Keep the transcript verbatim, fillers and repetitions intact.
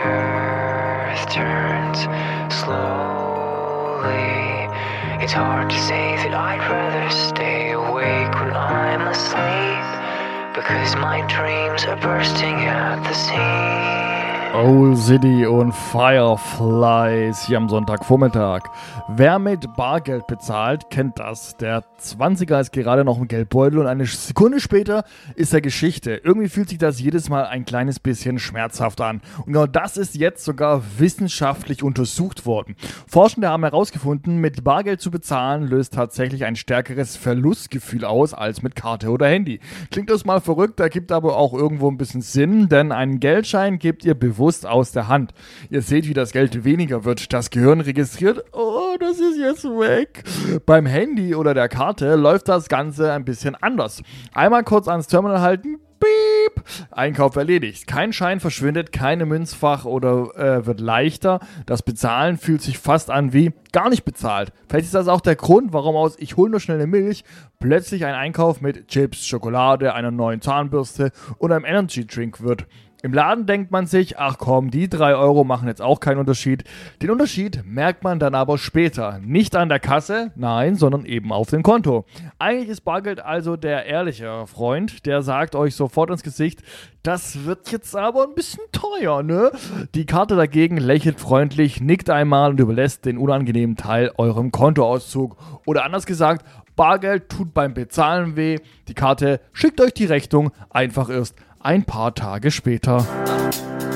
earth turns slowly. It's hard to say that I'd rather stay awake when I'm asleep, because my dreams are bursting at the seams. Owl City und Fireflies hier am Sonntagvormittag. Wer mit Bargeld bezahlt, kennt das. Der zwanziger ist gerade noch im Geldbeutel und eine Sekunde später ist er Geschichte. Irgendwie fühlt sich das jedes Mal ein kleines bisschen schmerzhaft an. Und genau das ist jetzt sogar wissenschaftlich untersucht worden. Forschende haben herausgefunden, mit Bargeld zu bezahlen löst tatsächlich ein stärkeres Verlustgefühl aus als mit Karte oder Handy. Klingt das mal verrückt, ergibt aber auch irgendwo ein bisschen Sinn, denn einen Geldschein gebt ihr bewusst aus der Hand. Ihr seht, wie das Geld weniger wird. Das Gehirn registriert, oh, das ist jetzt weg. Beim Handy oder der Karte läuft das Ganze ein bisschen anders. Einmal kurz ans Terminal halten, piep, Einkauf erledigt. Kein Schein verschwindet, keine Münzfach oder äh, wird leichter. Das Bezahlen fühlt sich fast an wie gar nicht bezahlt. Vielleicht ist das auch der Grund, warum aus ich hol nur schnell eine Milch plötzlich ein Einkauf mit Chips, Schokolade, einer neuen Zahnbürste oder einem Energy Drink wird. Im Laden denkt man sich, ach komm, die drei Euro machen jetzt auch keinen Unterschied. Den Unterschied merkt man dann aber später. Nicht an der Kasse, nein, sondern eben auf dem Konto. Eigentlich ist Bargeld also der ehrliche Freund, der sagt euch sofort ins Gesicht, das wird jetzt aber ein bisschen teuer, ne? Die Karte dagegen lächelt freundlich, nickt einmal und überlässt den unangenehmen Teil eurem Kontoauszug. Oder anders gesagt, Bargeld tut beim Bezahlen weh, die Karte schickt euch die Rechnung einfach erst ein paar Tage später.